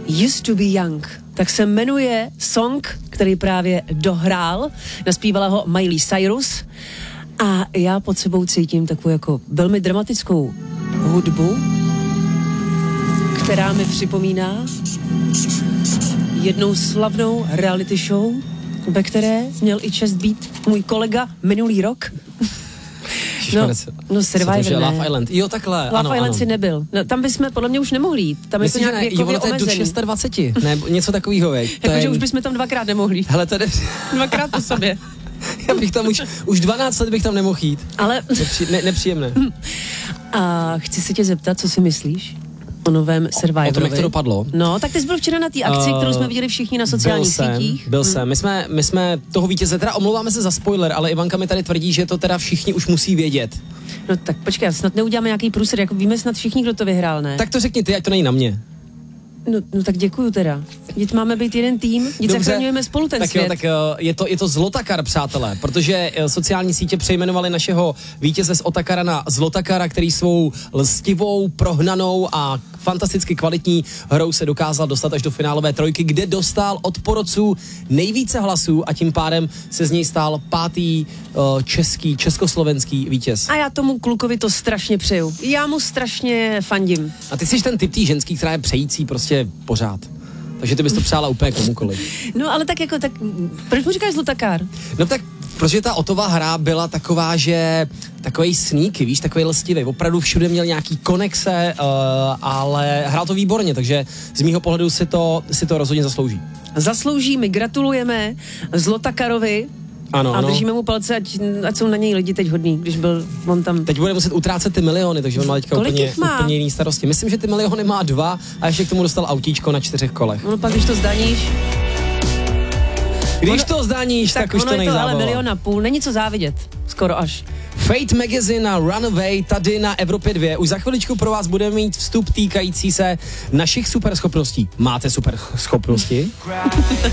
Used to be young. Tak se jmenuje song, který právě dohrál. Naspívala ho Miley Cyrus. A já pod sebou cítím takovou jako velmi dramatickou hudbu, která mi připomíná jednou slavnou reality show, ve které měl i čest být můj kolega minulý rok. No Survivor, ne. Love Island. Jo, takhle. Love Island si nebyl. No, tam bychom podle mě už nemohli jít. Tam je to nějak věkově omezený. Do 26, ne, něco takového, veď. Jakože už bychom tam dvakrát nemohli jít. Hele, tady... Dvakrát po sobě. Já bych tam už 12 let bych tam nemohl jít. Ale... Nepříjemné. A chci se tě zeptat, co si myslíš o novém Survivorovi? O tom, jak to dopadlo? No, tak ty jsi byl včera na té akci, kterou jsme viděli všichni na sociálních sítích. Byl jsem. My jsme toho vítěze, teda omlouváme se za spoiler, ale Ivanka mi tady tvrdí, že to teda všichni už musí vědět. No tak počkej, snad neuděláme nějaký průser, jako víme snad všichni, kdo to vyhrál, ne? Tak to řekni ty, ať to není na mě. No tak děkuju teda. Teď máme být jeden tým, nic zachraňujeme spolu ten svět. Tak je to Zlotakar, přátelé, protože sociální sítě přejmenovali našeho vítěze z Otakara na Zlotakara, který svou lstivou, prohnanou a fantasticky kvalitní hrou se dokázal dostat až do finálové trojky, kde dostal od porodců nejvíce hlasů a tím pádem se z něj stal 5. československý vítěz. A já tomu klukovi to strašně přeju. Já mu strašně fandím. A ty jsi ten typ tý ženský, která je přející prostě pořád. Takže ty bys to přála úplně komukoliv. No ale tak proč mu říkáš Zlotakar? No tak, protože ta Ottova hra byla taková, že takovej sneaky, víš, takovej lstivý. Opravdu všude měl nějaký konexe, ale hrál to výborně, takže z mýho pohledu si to rozhodně zaslouží. Zaslouží, my gratulujeme Zlotakarovi. Ano, a držíme mu palce, ať jsou na něj lidi teď hodní, když byl on tam. Teď bude muset utrácet ty miliony, takže on má teďka úplně jiný starosti. Myslím, že ty miliony má 2 a ještě k tomu dostal autíčko na 4 kolech. No pak, když to zdaníš. Když to zdaníš, tak už to nejzábava. Ale 1,5 milionu, není co závidět, skoro až. Fate Magazine a Runaway tady na Evropě 2. Už za chviličku pro vás budeme mít vstup týkající se našich superschopností. Máte superschopnosti?